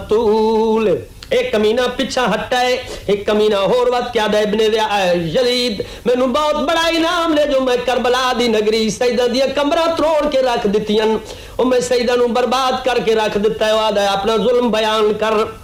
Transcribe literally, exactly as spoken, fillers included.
रसूल। एक कमीना पिछा हटा है, एक कमीना होर वत क्या दे इब्ने यजीद मैनू बहुत बड़ा इनाम ले जो मैं करबला दी नगरी सईदा दी कमरा तोड़ के रख दित्तियां, ओ मैं सईदा नू बर्बाद करके रख दिता है। वादा अपना जुल्म बयान कर